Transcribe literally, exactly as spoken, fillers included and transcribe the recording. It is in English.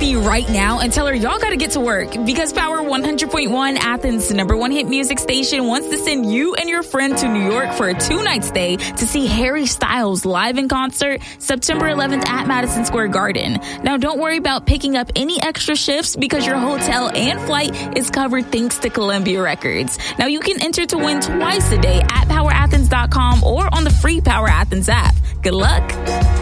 Christy right now and tell her y'all got to get to work because Power one hundred point one, Athens' number one hit music station, wants to send you and your friend to New York for a two-night stay to see Harry Styles live in concert September eleventh at Madison Square Garden. Now, don't worry about picking up any extra shifts because your hotel and flight is covered thanks to Columbia Records. Now, you can enter to win twice a day at power athens dot com or on the free Power Athens app. Good luck.